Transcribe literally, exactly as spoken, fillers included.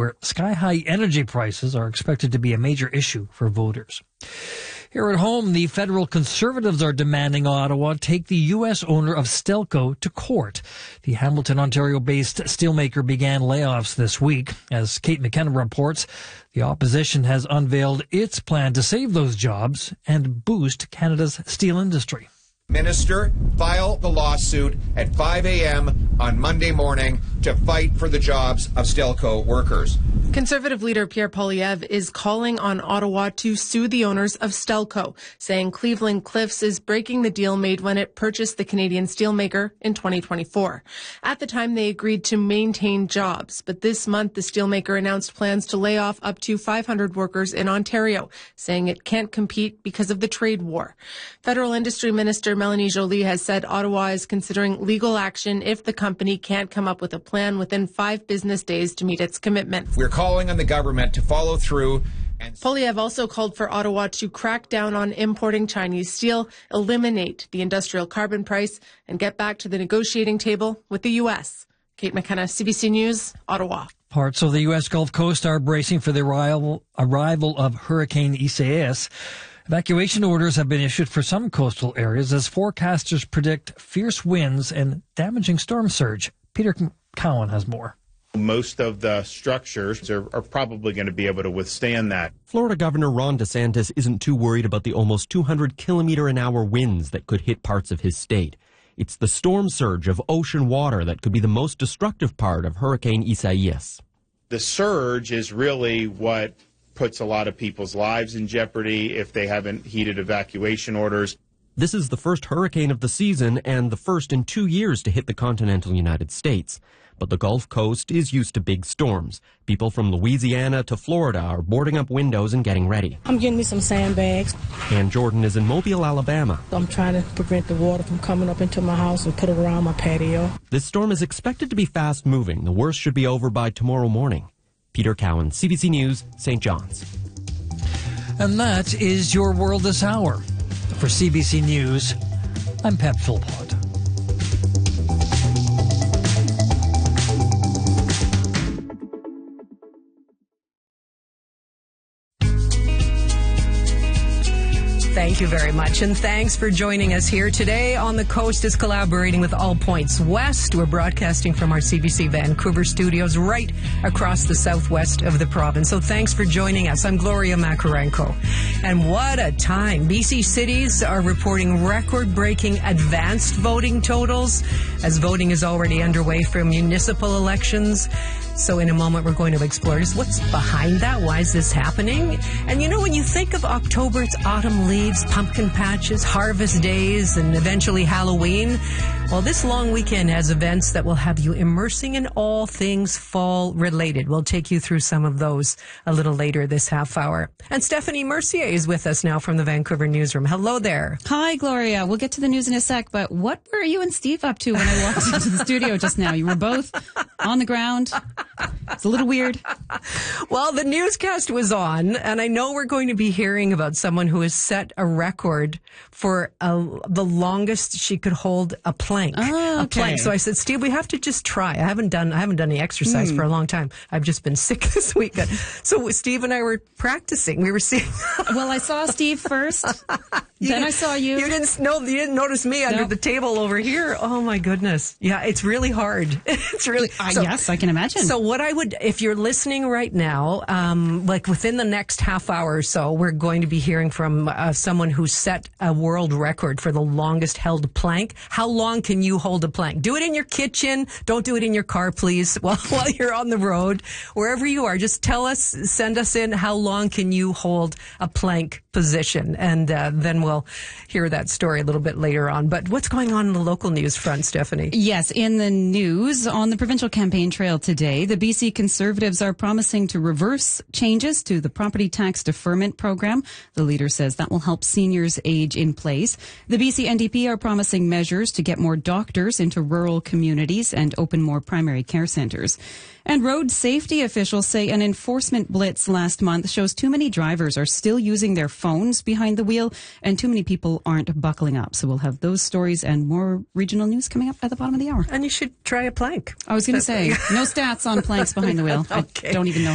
where sky-high energy prices are expected to be a major issue for voters. Here at home, the federal Conservatives are demanding Ottawa take the U S owner of Stelco to court. The Hamilton, Ontario-based steelmaker began layoffs this week. As Kate McKenna reports, the opposition has unveiled its plan to save those jobs and boost Canada's steel industry. Minister, file the lawsuit at five a.m. on Monday morning to fight for the jobs of Stelco workers. Conservative leader Pierre Poilievre is calling on Ottawa to sue the owners of Stelco, saying Cleveland Cliffs is breaking the deal made when it purchased the Canadian steelmaker in twenty twenty-four. At the time, they agreed to maintain jobs, but this month the steelmaker announced plans to lay off up to five hundred workers in Ontario, saying it can't compete because of the trade war. Federal Industry Minister Melanie Joly has said Ottawa is considering legal action if the company can't come up with a plan within five business days to meet its commitment. We're calling on the government to follow through. And Poilievre also called for Ottawa to crack down on importing Chinese steel, eliminate the industrial carbon price, and get back to the negotiating table with the U S. Kate McKenna, C B C News, Ottawa. Parts of the U S Gulf Coast are bracing for the arrival, arrival of Hurricane Isaias. Evacuation orders have been issued for some coastal areas as forecasters predict fierce winds and damaging storm surge. Peter Cowan has more. Most of the structures are, are probably going to be able to withstand that. Florida Governor Ron DeSantis isn't too worried about the almost two hundred kilometer an hour winds that could hit parts of his state. It's the storm surge of ocean water that could be the most destructive part of Hurricane Isaias. The surge is really what puts a lot of people's lives in jeopardy if they haven't heeded evacuation orders. This is the first hurricane of the season and the first in two years to hit the continental United States. But the Gulf Coast is used to big storms. People from Louisiana to Florida are boarding up windows and getting ready. I'm getting me some sandbags. Ann Jordan is in Mobile, Alabama. I'm trying to prevent the water from coming up into my house and put it around my patio. This storm is expected to be fast moving. The worst should be over by tomorrow morning. Peter Cowan, C B C News, Saint John's. And that is your world this hour. For C B C News, I'm Pat Philpott. Thank you very much, and thanks for joining us here today. On the Coast is collaborating with All Points West. We're broadcasting from our C B C Vancouver studios right across the southwest of the province. So thanks for joining us. I'm Gloria Makarenko. And what a time. B C cities are reporting record-breaking advanced voting totals as voting is already underway for municipal elections. So in a moment, we're going to explore just what's behind that. Why is this happening? And you know, when you think of October, it's autumn leaves, pumpkin patches, harvest days, and eventually Halloween. Well, this long weekend has events that will have you immersing in all things fall related. We'll take you through some of those a little later this half hour. And Stephanie Mercier is with us now from the Vancouver newsroom. Hello there. Hi, Gloria. We'll get to the news in a sec, but what were you and Steve up to when I walked into the studio just now? You were both on the ground. It's a little weird. Well, the newscast was on, and I know we're going to be hearing about someone who has set a record for a, the longest she could hold a plank. Oh, okay. A plank. So I said, Steve, we have to just try. I haven't done I haven't done any exercise mm. for a long time. I've just been sick this weekend. So Steve and I were practicing. We were seeing. Well, I saw Steve first. Then I saw you. You didn't know. You didn't notice me under nope. the table over here. Oh my goodness. Yeah, it's really hard. It's really. Uh, so, yes, I can imagine. So what I would, if you're listening right now, um, like within the next half hour or so, we're going to be hearing from uh, someone who set a world record for the longest held plank. How long can you hold a plank? Do it in your kitchen. Don't do it in your car, please. While while you're on the road, wherever you are, just tell us, send us in. How long can you hold a plank position? And uh, then we'll hear that story a little bit later on. But what's going on in the local news front, Stephanie? Yes, in the news, on the provincial campaign trail today, the B C Conservatives are promising to reverse changes to the property tax deferment program. The leader says that will help seniors age in place. The B C N D P are promising measures to get more doctors into rural communities and open more primary care centres. And road safety officials say an enforcement blitz last month shows too many drivers are still using their phones behind the wheel and too many people aren't buckling up. So we'll have those stories and more regional news coming up at the bottom of the hour. And you should try a plank. I was going to say, no stats on planks behind the wheel. Okay. I don't even know